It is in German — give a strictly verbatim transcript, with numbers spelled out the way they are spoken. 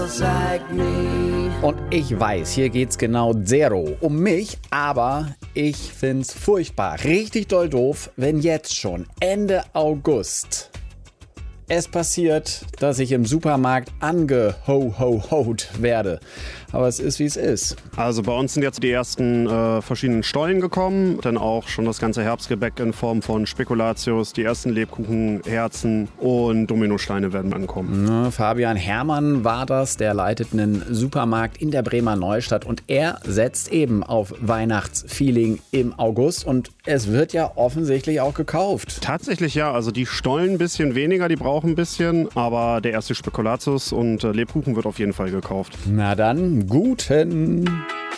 just like me. Und ich weiß, hier geht's genau zero um mich, aber ich find's furchtbar, richtig doll doof, wenn jetzt schon Ende August es passiert, dass ich im Supermarkt angeho-ho-hoed werde. Aber es ist, wie es ist. Also bei uns sind jetzt die ersten äh, verschiedenen Stollen gekommen. Dann auch schon das ganze Herbstgebäck in Form von Spekulatius, die ersten Lebkuchen, Herzen und Dominosteine werden ankommen. Na, Fabian Herrmann war das, der leitet einen Supermarkt in der Bremer Neustadt. Und er setzt eben auf Weihnachtsfeeling im August. Und es wird ja offensichtlich auch gekauft. Tatsächlich ja, also die Stollen ein bisschen weniger, die brauchen ein bisschen. Aber der erste Spekulatius und äh, Lebkuchen wird auf jeden Fall gekauft. Na dann, guten.